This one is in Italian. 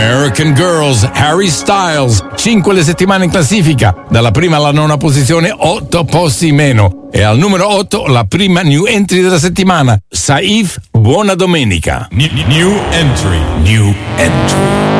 American Girls, Harry Styles, 5 le settimane in classifica, dalla prima alla nona posizione 8 posti in meno. E al numero 8 la prima new entry della settimana, Saif, Buona Domenica. New entry.